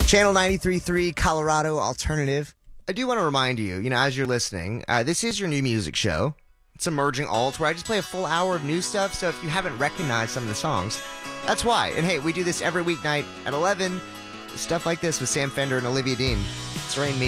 Channel 93.3 Colorado Alternative. I do want to remind you, as you're listening, this is your new music show. It's Emerging Alt, where I just play a full hour of new stuff, so if you haven't recognized some of the songs, that's why. And hey, we do this every weeknight at 11. Stuff like this with Sam Fender and Olivia Dean. It's Rain Me.